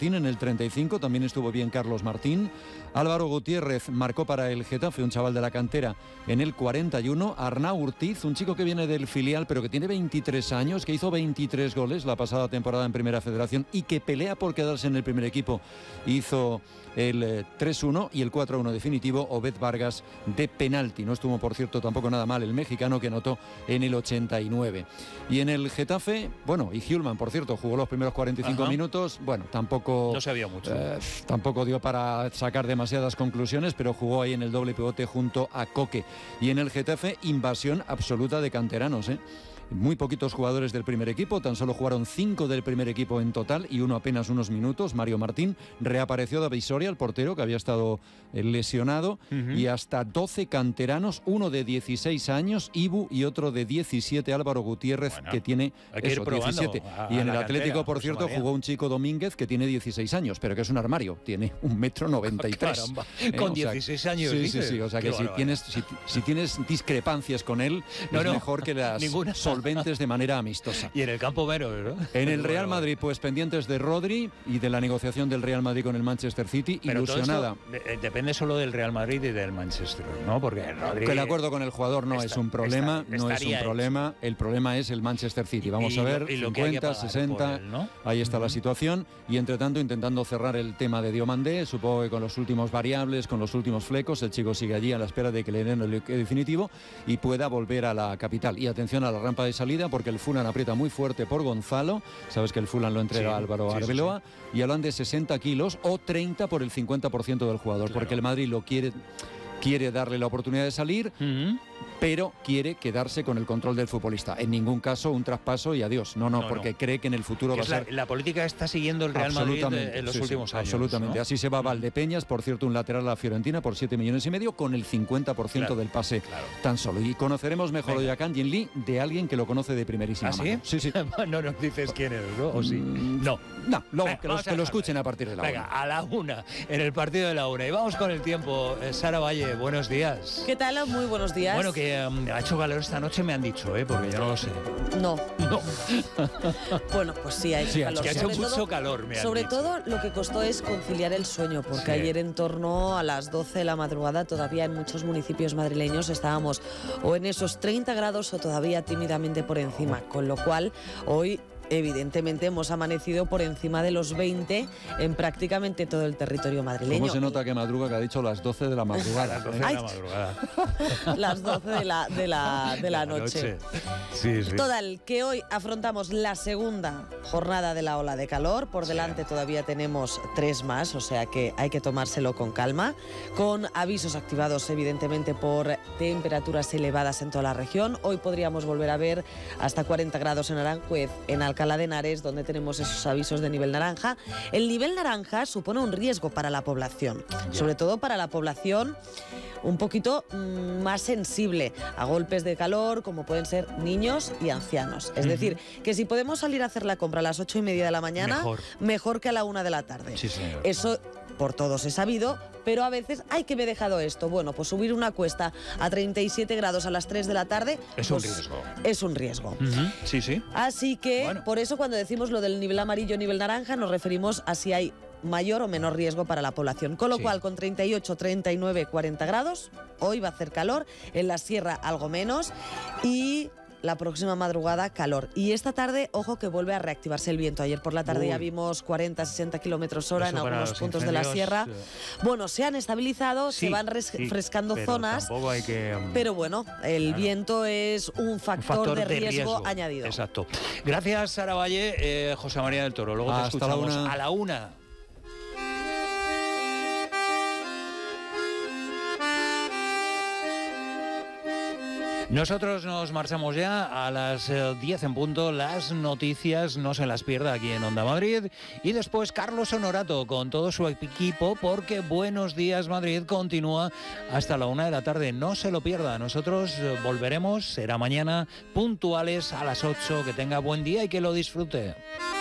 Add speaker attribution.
Speaker 1: Martín en el 35, también estuvo bien Carlos Martín. Álvaro Gutiérrez marcó para el Getafe, un chaval de la cantera, en el 41. Arnau Urtiz, un chico que viene del filial, pero que tiene 23 años, que hizo 23 goles la pasada temporada en Primera Federación y que pelea por quedarse en el primer equipo. Hizo el 3-1 y el 4-1 definitivo, Obed Vargas, de penalti. No estuvo, por cierto, tampoco nada mal el mexicano, que anotó en el 89. Y en el Getafe, bueno, y Hjulman, por cierto, jugó los primeros 45 minutos. Bueno, tampoco...
Speaker 2: No se vio mucho.
Speaker 1: Tampoco dio para sacar demasiadas conclusiones, pero jugó ahí en el doble pivote junto a Coque. Y en el Getafe, invasión absoluta de canteranos, Muy poquitos jugadores del primer equipo, tan solo jugaron 5 del primer equipo en total y uno apenas unos minutos. Mario Martín, reapareció David Soria, el portero, que había estado lesionado, y hasta 12 canteranos, uno de 16 años, Ibu, y otro de 17, Álvaro Gutiérrez, que tiene 17. Y en el Atlético, por cierto, jugó un chico Domínguez que tiene 16 años, pero que es un armario, tiene 1,93 m.
Speaker 2: Con 16 años,
Speaker 1: sí. O sea que si tienes discrepancias con él, es mejor que las solventes de manera amistosa.
Speaker 2: Y en el campo menos, ¿no?
Speaker 1: En el Real Madrid, pues pendientes de Rodri y de la negociación del Real Madrid con el Manchester City, pero ilusionada.
Speaker 2: Depende solo del Real Madrid y del Manchester, ¿no? Porque Rodri...
Speaker 1: Que el acuerdo con el jugador no es un problema, el problema es el Manchester City. Vamos a ver, 50, 60, él, ¿no? Ahí está la situación, y entre tanto intentando cerrar el tema de Diomandé, supongo que con los últimos variables, con los últimos flecos, el chico sigue allí a la espera de que le den el definitivo y pueda volver a la capital. Y atención a la rampa de salida, porque el Fulham aprieta muy fuerte por Gonzalo. Sabes que el Fulham lo entrega a Álvaro Arbeloa, y hablan de 60 kilos o 30 por el 50% del jugador, porque el Madrid lo quiere darle la oportunidad de salir, pero quiere quedarse con el control del futbolista. En ningún caso un traspaso y adiós. No, porque cree que en el futuro va a ser...
Speaker 2: La política está siguiendo el Real Madrid en los últimos años.
Speaker 1: Absolutamente. ¿No? Así se va Valdepeñas, por cierto, un lateral a la Fiorentina por 7,5 millones, con el 50% del pase tan solo. Y conoceremos mejor hoy a Kang Jin Lee, de alguien que lo conoce de primerísima mano.
Speaker 2: Sí. No nos dices quién es, ¿no? ¿O sí? No,
Speaker 1: que lo escuchen a partir de la 1.
Speaker 2: Venga, a la 1, en el partido de la 1. Y vamos con el tiempo. Sara Valle, buenos días.
Speaker 3: ¿Qué tal? Muy buenos días.
Speaker 2: Bueno, que ha hecho calor esta noche, me han dicho, porque yo no lo sé.
Speaker 3: No. Bueno, pues sí, ha hecho calor.
Speaker 2: Que ha hecho mucho calor, me han
Speaker 3: Sobre
Speaker 2: dicho.
Speaker 3: todo lo que costó es conciliar el sueño, porque ayer en torno a las 12 de la madrugada todavía en muchos municipios madrileños estábamos o en esos 30 grados o todavía tímidamente por encima, con lo cual hoy evidentemente hemos amanecido por encima de los 20 en prácticamente todo el territorio madrileño.
Speaker 1: ¿Cómo se nota que madruga, que ha dicho las 12 de la madrugada?
Speaker 2: Las 12 de la madrugada.
Speaker 3: Las 12 de la noche.
Speaker 2: Sí.
Speaker 3: Total, que hoy afrontamos la segunda jornada de la ola de calor. Por delante todavía tenemos 3 más, o sea que hay que tomárselo con calma, con avisos activados evidentemente por temperaturas elevadas en toda la región. Hoy podríamos volver a ver hasta 40 grados en Aranjuez, en Alcalá de Henares, donde tenemos esos avisos de nivel naranja. El nivel naranja supone un riesgo para la población, sobre todo para la población un poquito más sensible a golpes de calor, como pueden ser niños y ancianos. Es decir, que si podemos salir a hacer la compra a las 8:30 de la mañana, mejor que a la 1 de la tarde.
Speaker 2: Sí, señor.
Speaker 3: Eso por todos es sabido, pero a veces, ¡ay, que me he dejado esto! Bueno, pues subir una cuesta a 37 grados a las 3 de la tarde...
Speaker 2: Es un riesgo.
Speaker 3: Es un riesgo.
Speaker 2: Sí.
Speaker 3: Así que, por eso cuando decimos lo del nivel amarillo, nivel naranja, nos referimos a si hay mayor o menor riesgo para la población. Con lo cual, con 38, 39, 40 grados, hoy va a hacer calor, en la sierra algo menos, y la próxima madrugada calor. Y esta tarde, ojo, que vuelve a reactivarse el viento. Ayer por la tarde ya vimos 40, 60 kilómetros hora en algunos puntos de la sierra. Bueno, se han estabilizado, se van refrescando zonas,
Speaker 2: tampoco hay que,
Speaker 3: pero bueno, el viento es un factor de riesgo añadido.
Speaker 2: Exacto. Gracias, Sara Valle. José María del Toro. Luego te escuchamos a la 1. Nosotros nos marchamos ya a las 10 en punto. Las noticias no se las pierda aquí en Onda Madrid. Y después Carlos Honorato con todo su equipo, porque Buenos Días Madrid continúa hasta la 1 de la tarde. No se lo pierda. Nosotros volveremos, será mañana, puntuales a las 8. Que tenga buen día y que lo disfrute.